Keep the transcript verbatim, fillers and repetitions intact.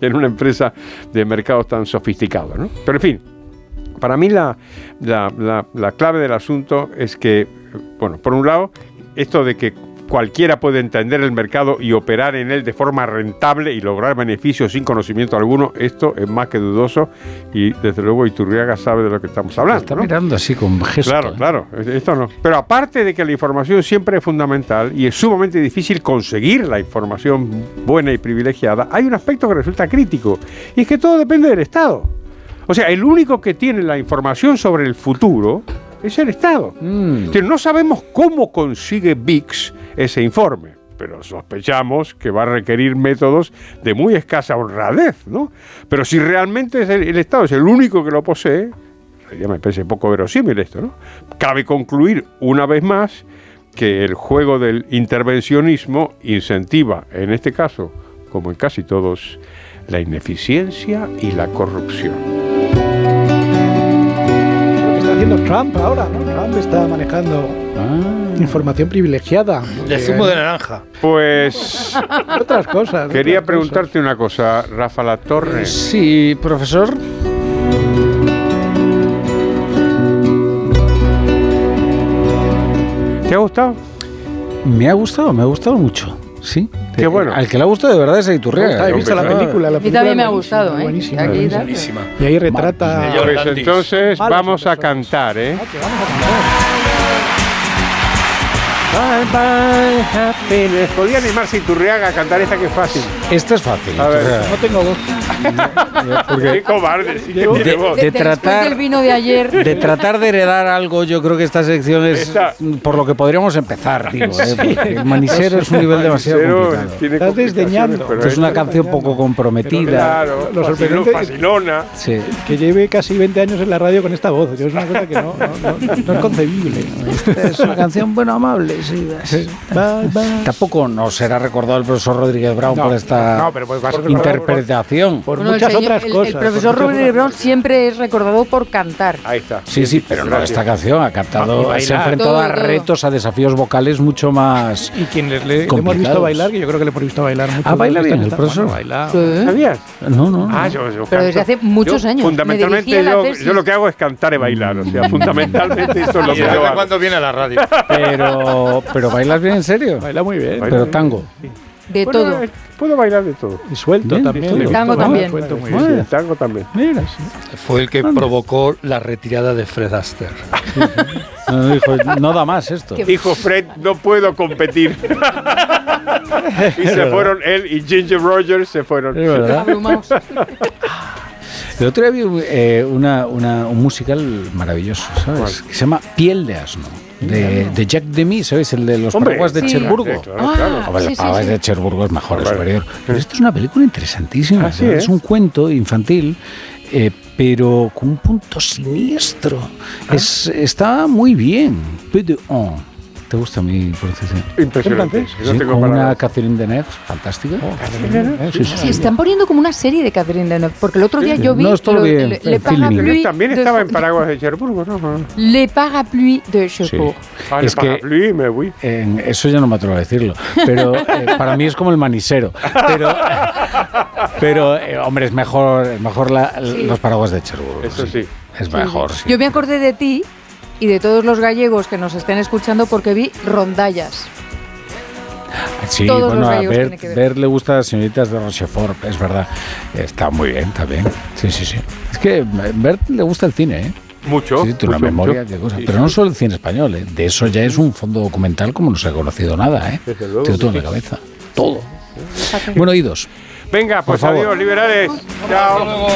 en una empresa de mercados tan sofisticados, ¿no? Pero en fin, para mí la, la, la, la clave del asunto es que, bueno, por un lado, esto de que cualquiera puede entender el mercado y operar en él de forma rentable y lograr beneficios sin conocimiento alguno, esto es más que dudoso y desde luego Iturriaga sabe de lo que estamos hablando. Está ¿no? mirando así con gesto. Claro, ¿eh? claro, esto no. Pero aparte de que la información siempre es fundamental y es sumamente difícil conseguir la información buena y privilegiada, hay un aspecto que resulta crítico y es que todo depende del Estado. O sea, el único que tiene la información sobre el futuro es el Estado. Mm. Entonces, no sabemos cómo consigue V I X ese informe, pero sospechamos que va a requerir métodos de muy escasa honradez, ¿no? Pero si realmente es el, el Estado es el único que lo posee, ya me parece poco verosímil esto, ¿no? Cabe concluir una vez más que el juego del intervencionismo incentiva, en este caso, como en casi todos, la ineficiencia y la corrupción. Haciendo Trump ahora, ¿no? Trump está manejando ah. información privilegiada. De zumo de naranja. Pues... otras cosas. Quería otras preguntarte cosas. una cosa, Rafa Latorre. Sí, profesor. ¿Te ha gustado? Me ha gustado, me ha gustado mucho. Sí. Qué bueno. Al que le ha gustado de verdad es a Iturriaga. He visto la película. La A mí también me ha gustado, ¿eh? Buenísima. Aquí, buenísima. Buenísima. Y ahí retrata... Pues entonces Malos vamos a personas. cantar, ¿eh? Ah, que vamos a cantar. Bye bye happiness. Podía animarse Iturriaga a cantar esta que es fácil. Esto es fácil. A ver. Iturriaga. No tengo voz. Porque Qué cobarde, sí que Yo- tiene de- voz. de- De- después tratar- del vino de ayer. De tratar de heredar algo, yo creo que esta sección es Esta- por lo que podríamos empezar, digo, ¿eh? Porque el manisero es un nivel demasiado Pero complicado. tiene Estás complicaciones, desdeñando. pero Esto es una esta- canción poco comprometida. Claro, Lo sorprendente es- facilona. Sí. Que lleve casi veinte años en la radio con esta voz. Que es una cosa que no, no, no, no es concebible. Es una canción, bueno, amable, sí. Bye, bye. Tampoco no será recordado el profesor Rodríguez Brown No, por esta no, pero pues va a ser recordado interpretación. Por Bueno, el muchas señor- otras el- cosas. El profesor por muchas Rodríguez Brown otras siempre es recordado por cantar. Ahí está. Sí, sí, pero no Gracias. esta canción. Ha No, y cantado, bailar. se ha enfrentado Todo, a todo. retos, a desafíos vocales mucho más. Y quienes le, le hemos complicados. visto bailar, que yo creo que le hemos visto bailar mucho. Ah, baila Está- bien el está- profesor. bueno, baila. Sí. ¿Sabías? No, no. Ah, no. yo, yo Pero desde canto. hace muchos Yo, años. Me Fundamentalmente, dirigí a la yo, tesis. yo lo que hago es cantar y bailar. O sea, fundamentalmente eso es lo ¿Y que yo desde hago. cuándo viene a la radio? Pero, pero bailas bien, en serio. Baila muy bien. Baila Pero bien. tango. De Bueno, todo. eh, puedo bailar de todo. Y suelto Bien, también. todo. le he visto Tango bailar, también. suelto muy Sí, bien. tango también. Mira. Fue el que provocó la retirada de Fred Astaire. No, dijo, no da más esto. Qué- Dijo Fred, no puedo competir. Y se fueron, él y Ginger Rogers se fueron. Es verdad. Abrumados. El otro día vi eh, una, una- un musical maravilloso, ¿sabes? ¿Cuál? Que se llama Piel de asno, de, de Jack Demy, ¿sabes? El de los Hombre, paraguas de sí. Cherburgo. Sí, claro, Ah, claro. Hombre, sí, los sí, paraguas sí. de Cherburgo es mejor, es Vale. superior. Pero esto es una película interesantísima. Ah, sí, ¿verdad? ¿eh? Es un cuento infantil, eh, pero con un punto siniestro. Ah. Es, está muy bien. Peu de un. ¿Te gusta mi pronunciación? Impresionante. ¿En No Sí, tengo con una palabras. Catherine Deneuve fantástica. Eh, Sí, sí, Sí, están poniendo como una serie de Catherine Deneuve, porque el otro día Sí. yo vi No, esto lo vi en- le, en le filming. Parapluie También de estaba Fo- en Paraguas de Cherburgo, ¿no? Le Parapluie de Cherbourg. Ah, Es le que- parapluie, me voy. En- eso ya no me atrevo a decirlo, pero eh, para mí es como el manisero. Pero, pero eh, hombre, es mejor, es mejor la- Sí. los paraguas de Cherburgo. Eso sí. Es mejor, sí. Yo me acordé de ti y de todos los gallegos que nos estén escuchando porque vi Rondallas. Sí, todos bueno, los a gallegos ver, tienen que ver. ver le gusta a las señoritas de Rochefort, es verdad. Está muy bien, está bien. Sí, sí, sí. Es que a Bert le gusta el cine, ¿eh? Mucho. Sí, tiene una mucho, memoria mucho. de cosas. Sí, Pero sí. no solo el cine español, ¿eh? De eso ya es un fondo documental como no se ha conocido nada, ¿eh? Desde luego, Tengo todo sí. en la cabeza. Todo. Bueno, oídos. Venga, pues Por favor. adiós, liberales. Chao.